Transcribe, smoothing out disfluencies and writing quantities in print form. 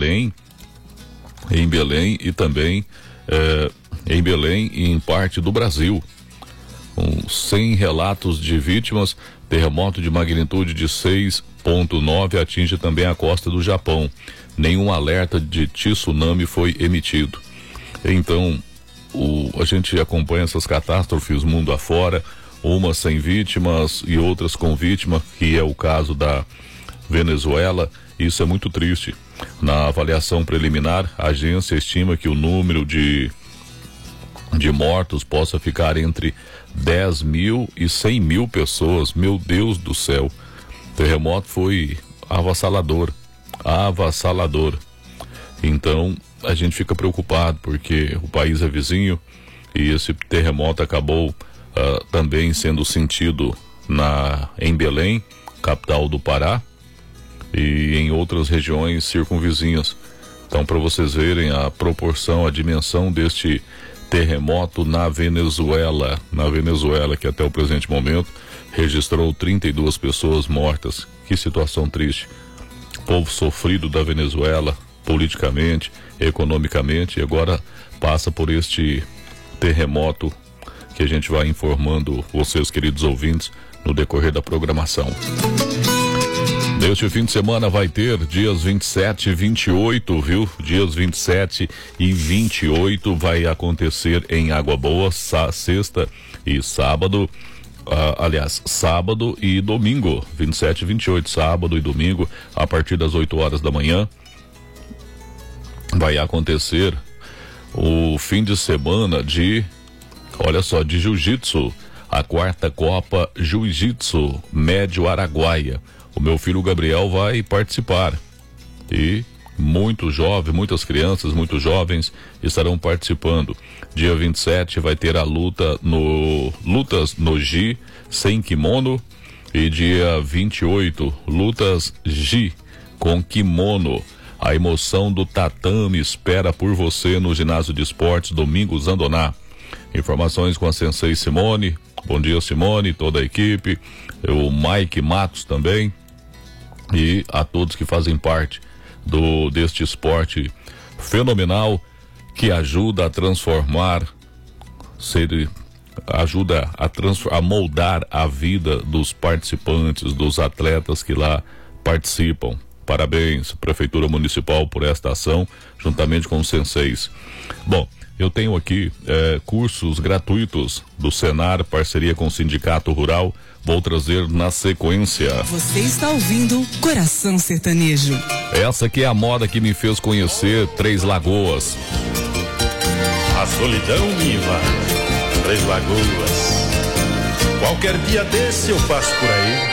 e também em Belém e em parte do Brasil. Com 100 relatos de vítimas, terremoto de magnitude de 6,9 atinge também a costa do Japão. Nenhum alerta de tsunami foi emitido. Então, a gente acompanha essas catástrofes mundo afora, umas sem vítimas e outras com vítima, que é o caso da Venezuela. Isso é muito triste. Na avaliação preliminar, a agência estima que o número de mortos possa ficar entre 10 mil e 100 mil pessoas. Meu Deus do céu. O terremoto foi avassalador. Então, a gente fica preocupado porque o país é vizinho e esse terremoto acabou também sendo sentido em Belém, capital do Pará, e em outras regiões circunvizinhas. Então, para vocês verem a proporção, a dimensão deste terremoto na Venezuela, que até o presente momento registrou 32 pessoas mortas. Que situação triste. Povo sofrido da Venezuela, politicamente, economicamente, e agora passa por este terremoto que a gente vai informando vocês, queridos ouvintes, no decorrer da programação. Neste fim de semana vai ter dias 27 e 28, viu? Dias 27 e 28 vai acontecer em Água Boa, sexta e sábado. Sábado e domingo, 27 e 28, sábado e domingo, a partir das 8 horas da manhã. Vai acontecer o fim de semana de jiu-jitsu, a 4ª Copa Jiu-Jitsu Médio Araguaia. O meu filho Gabriel vai participar e muitas crianças, muitos jovens estarão participando. Dia 27 vai ter a lutas no Gi sem kimono, e dia 28 lutas Gi com kimono. A emoção do tatame espera por você no ginásio de esportes Domingos Andoná. Informações com a Sensei Simone. Bom dia, Simone, toda a equipe, o Mike Matos também, e a todos que fazem parte deste esporte fenomenal que ajuda a transformar, a moldar a vida dos participantes, dos atletas que lá participam. Parabéns, Prefeitura Municipal, por esta ação, juntamente com os senseis. Bom, eu tenho aqui cursos gratuitos do Senar, parceria com o Sindicato Rural. Vou trazer na sequência. Você está ouvindo Coração Sertanejo. Essa aqui é a moda que me fez conhecer Três Lagoas. A solidão me invade, Três Lagoas. Qualquer dia desse eu passo por aí.